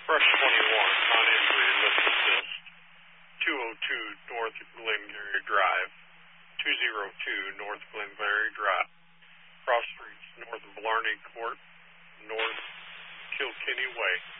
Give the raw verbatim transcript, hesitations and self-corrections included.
Brush twenty-one, non-injury, lift assist, two oh two North Glengarry Drive, two oh two North Glengarry Drive, cross streets north of Blarney Court, north Kilkenny Way.